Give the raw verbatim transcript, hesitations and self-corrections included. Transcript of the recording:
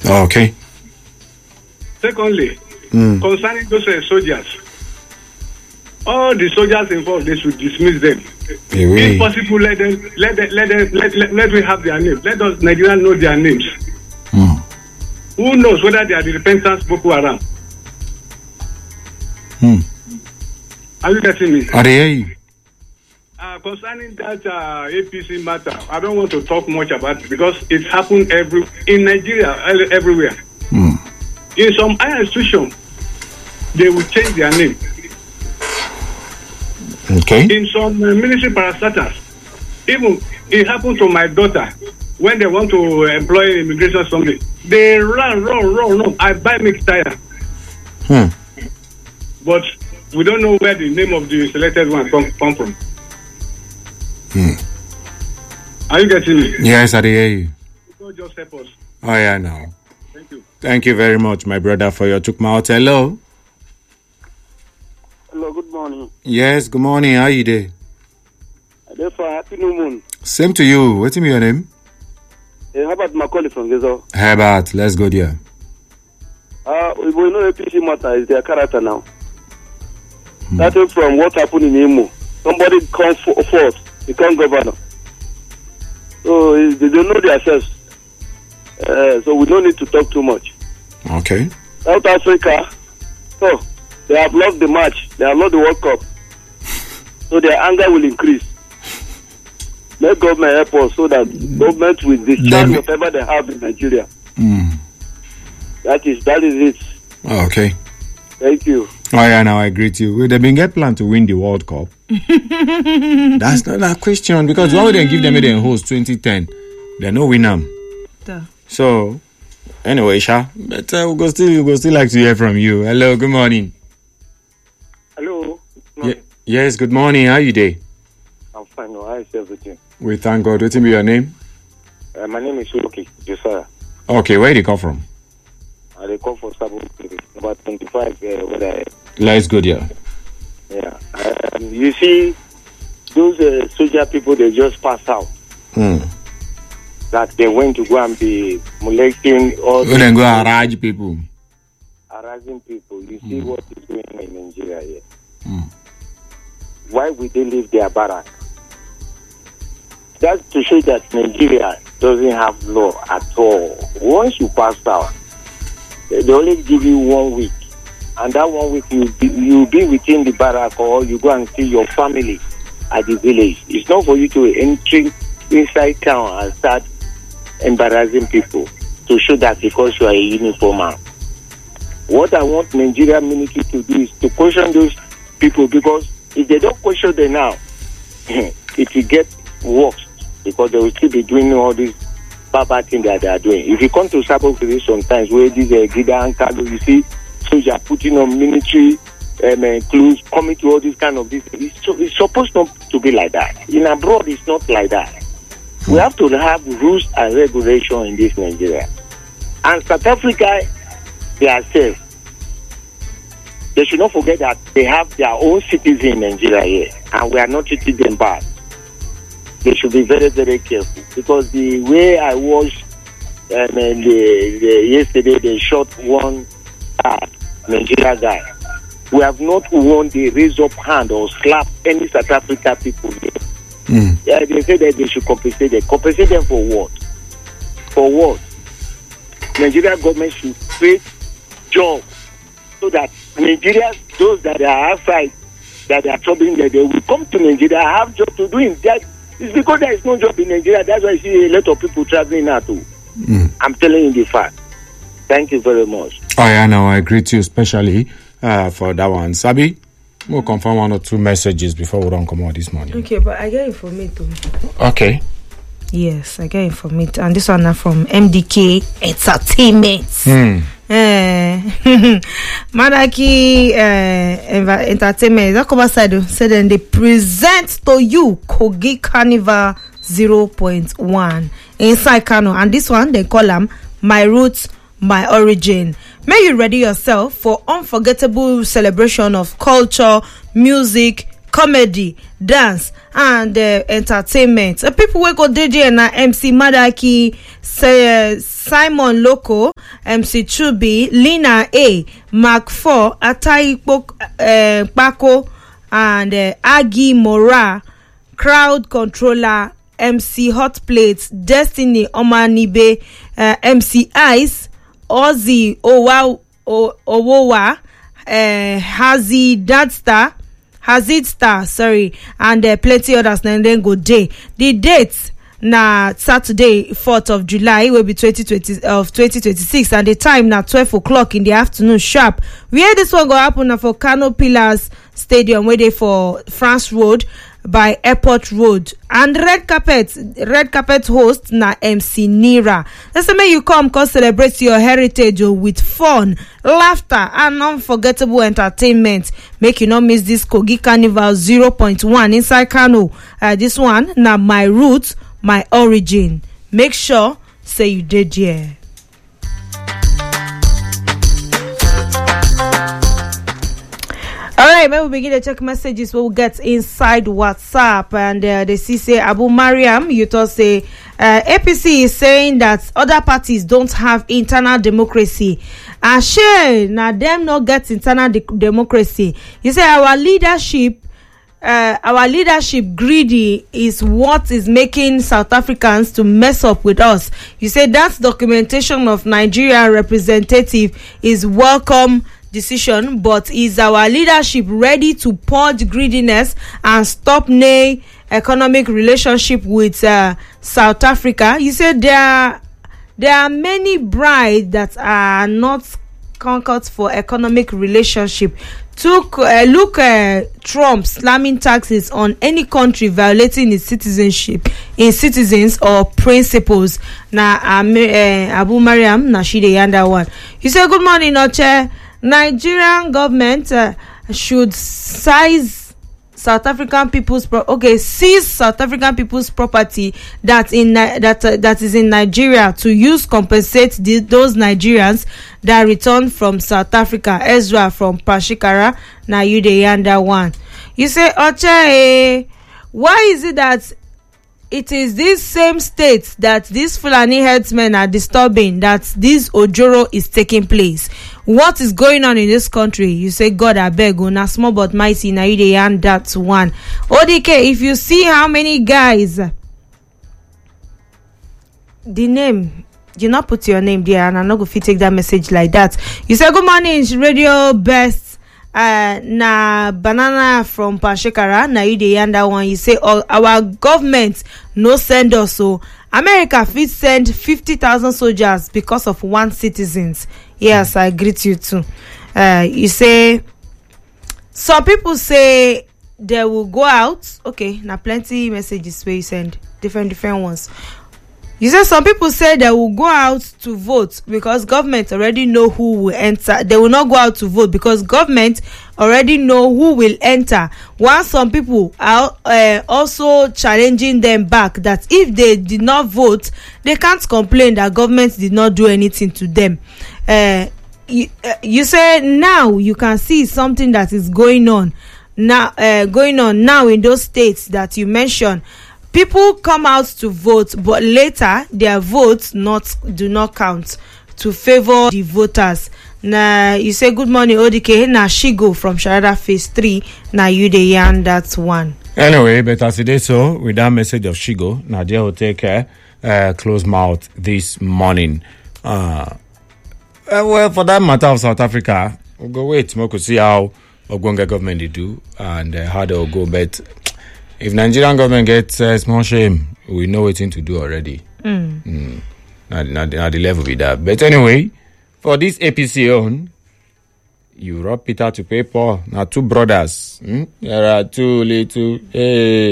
Okay. Secondly, Mm. concerning those uh, soldiers, all the soldiers involved, they should dismiss them. Away. If possible, let them, let them, let them, let, let, let me have their names. Let us Nigerians know their names. Mm. Who knows whether they are the repentant Boko Haram? Hmm. Are you getting me? I hear you. Uh, concerning that uh, A P C matter, I don't want to talk much about it because it's happened every in Nigeria, el- everywhere. Hmm. In some higher institutions, they will change their name. Okay. In some uh, military parastatals, even it happened to my daughter when they want to employ immigration somebody. They run, run, run, run. I buy mixed tire. Hmm. But we don't know where the name of the selected one come, come from. Hmm. Are you getting me? Yes, I hear you. God just help us. Oh, yeah, now. Thank you. Thank you very much, my brother, for your took my out. Hello. Hello, good morning. Yes, good morning. How you there? Therefore, happy new moon. Same to you. What's your name? Uh, how about Macaulay from Gezo? Herbert. Let's go there. Uh, we will know A P C matter is their character now. Mm. Starting from what happened in Imo. Somebody come for, forth, become governor. So uh, they don't know themselves. Uh, so we don't need to talk too much. Okay. South Africa, so they have lost the match. They have lost the World Cup. So their anger will increase. Let government help us so that government will discharge Then, whatever they have in Nigeria. Mm. That is that is it. Oh, okay. Thank you. Oh, yeah, now I agree to you. Well, they've been get plan to win the World Cup. That's not a question because why would they give them a host twenty ten? They no win them. So, anyway, Sha, but uh, we'll go still, we'll go still like to hear from you. Hello, good morning. Hello. Ye- yes, good morning. How you day? I'm fine. No, how is everything? We thank God. What's your name? Uh, my name is Uloki Josiah. Okay, where did you come from? I uh, come from Sabo, about twenty-five. Uh, where I, Let's go there. yeah. Um, you see, those uh, soldier people, they just passed out. Hmm. That they went to go and be molesting all We then go harass people. harassing people. You see Mm. what is going on in Nigeria here. Mm. Why would they leave their barrack? That's to show that Nigeria doesn't have law at all. Once you pass out, they only give you one week. And that one week you be, you be within the barrack or you go and see your family at the village. It's not for you to enter inside town and start embarrassing people to show that because you are a uniform man. What I want Nigeria military to do is to question those people because if they don't question them now, it will get worse because they will still be doing all these bad, bad things that they are doing. If you come to Sabo village sometimes where these uh, Gida and Kado, you see soldiers putting on military um, uh, clothes, coming to all these kind of things. It's, so, it's supposed not to be like that. In abroad, it's not like that. We have to have rules and regulation in this Nigeria. And South Africa, they are safe. They should not forget that they have their own citizens in Nigeria here, and we are not treating them bad. They should be very, very careful because the way I watched um, the, the, yesterday, they shot one uh, Nigeria guy. We have not won the raise up hand or slap any South Africa people here. Mm. Yeah, they say that they should compensate them. Compensate them for what? For what? Nigeria government should create jobs so that Nigeria, those that are outside, that are troubling them, they will come to Nigeria, have job to do in that. It's because there is no job in Nigeria. That's why I see a lot of people traveling now too. Mm. I'm telling you the fact. Thank you very much. Oh, yeah, now I agree to you, especially uh, for that one. Sabi, we'll confirm one or two messages before we don't come out this morning. Okay, but I get information. Okay. Yes, I get information. And this one is from M D K Entertainment. Hmm. Eh, Madaki uh, Entertainment. That cover side said then they present to you Kogi Carnival zero point one inside Kano. And this one they call them My Roots, My Origin. May you ready yourself for unforgettable celebration of culture, music, comedy, dance, and uh, entertainment. Uh, people wey go dey there na M C Madaki, uh, Simon Loco, M C Chubi, Lina A, Mark four, Atai uh, Pako, and uh, Agi Mora, Crowd Controller, M C Hot Plates, Destiny Omanibe, uh, M C Ice, Ozzy Owa Owowa, uh, Hazi Dadstar, Hazid Star, sorry, and uh, plenty others. And then go day. The date na Saturday, fourth of July, will be twenty twenty of twenty twenty-six, and the time na twelve o'clock in the afternoon sharp. Where this one go happen na for Kano Pillars Stadium, where they for France Road by Airport Road. And red carpet red carpet host na M C Nira. Let's say you come come celebrate your heritage oh, with fun, laughter, and unforgettable entertainment. Make you not miss this Kogi Carnival zero point one inside Kano. Uh, this one na my roots, my origin. Make sure say you did here. All right, maybe we begin to check messages we'll get inside WhatsApp. And uh, they see say Abu Mariam, you thought say uh, A P C is saying that other parties don't have internal democracy. And share now them not get internal de- democracy. You say our leadership Uh, our leadership greedy is what is making South Africans to mess up with us. You say that documentation of Nigeria representative is welcome decision, but is our leadership ready to purge greediness and stop nay economic relationship with uh, South Africa? You say there are, there are many brides that are not conquered for economic relationship. Took uh, look uh, Trump slamming taxes on any country violating its citizenship in citizens or principles. Na um, uh, Abu Mariam na she dey under one. You say good morning, Oche. Nigerian government uh, should size South African people's pro- okay seize South African people's property that in uh, that uh, that is in Nigeria to use compensate the, those Nigerians that return from South Africa. Ezra from Pashikara, na you dey under one. You say, Oche, eh, why is it that it is this same state that these Fulani herdsmen are disturbing that this Ojoro is taking place? What is going on in this country? You say, God, I beg, na small but mighty, na you dey hand that one. O D K, if you see how many guys, the name, you not put your name there, and I'm not going to take that message like that. You say, good morning, Radio Best. Uh, na banana from Pashekara, na you dey under one. You say, oh, our government no send us, so America fit send fifty thousand soldiers because of one citizens. Yes, I greet you too. Uh, you say, some people say they will go out. Okay, now plenty messages where you send different different ones. You say some people say they will go out to vote because government already know who will enter. They will not go out to vote because government already know who will enter. While some people are uh, also challenging them back that if they did not vote, they can't complain that government did not do anything to them. Uh, you, uh, you say now you can see something that is going on now, uh, going on now in those states that you mentioned. People come out to vote, but later their votes not do not count to favor the voters. Now you say good morning, O D K. Now she go from Sharada Phase Three. Now you the yarn that's one. Anyway, but as it is so, with that message of Shigo, Nadia will take care. Uh, close mouth this morning. Uh, uh, well, for that matter of South Africa, we'll go wait. We could see how Ogonga government they do and uh, how they'll go, but. If Nigerian government gets uh, small shame, we know what to do already. Mm. Mm. Not, not, not the level with that. But anyway, for this A P C own, you rob Peter to pay Paul. Now two brothers. Mm? There are two little. Hey.